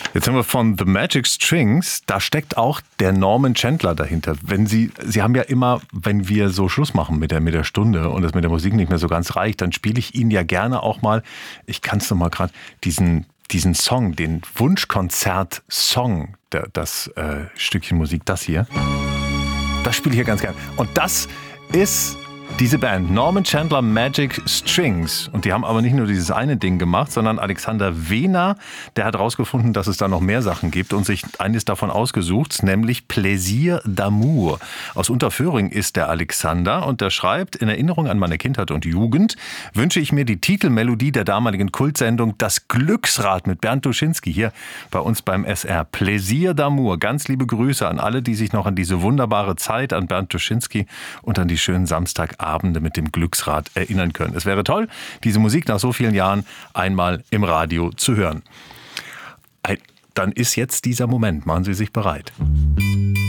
Jetzt haben wir von The Magic Strings, da steckt auch der Norman Chandler dahinter. Sie haben ja immer, wenn wir so Schluss machen mit der Stunde und es mit der Musik nicht mehr so ganz reicht, dann spiele ich Ihnen ja gerne auch mal, ich kann es nochmal gerade, diesen Song, den Wunschkonzert-Song, das Stückchen Musik, das hier, das spiele ich ja ganz gerne. Und das ist diese Band, Norman Chandler Magic Strings. Und die haben aber nicht nur dieses eine Ding gemacht, sondern Alexander Wehner, der hat herausgefunden, dass es da noch mehr Sachen gibt und sich eines davon ausgesucht, nämlich Plaisir d'amour. Aus Unterföhring ist der Alexander und der schreibt: In Erinnerung an meine Kindheit und Jugend wünsche ich mir die Titelmelodie der damaligen Kultsendung Das Glücksrad mit Bernd Duschinski hier bei uns beim SR. Plaisir d'amour. Ganz liebe Grüße an alle, die sich noch an diese wunderbare Zeit, an Bernd Duschinski und an die schönen Samstagabende mit dem Glücksrad erinnern können. Es wäre toll, diese Musik nach so vielen Jahren einmal im Radio zu hören. Dann ist jetzt dieser Moment. Machen Sie sich bereit.